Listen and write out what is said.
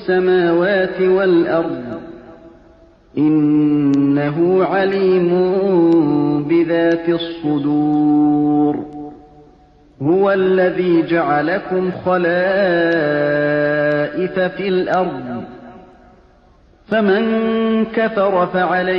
السماوات والأرض إنه عليم بذات الصدور هو الذي جعلكم خلائف في الأرض فمن كفر فعليه